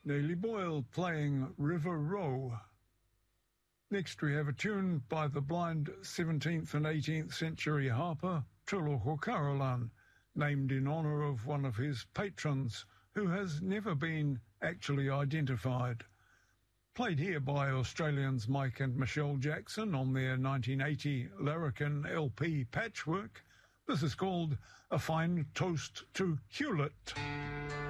Nearly Boyle playing River Row. Next we have a tune by the blind 17th and 18th century harper Tuluho Carolan, named in honour of one of his patrons who has never been actually identified. Played here by Australians Mike and Michelle Jackson on their 1980 Larrikin LP Patchwork. This is called A Fine Toast to Hewlett.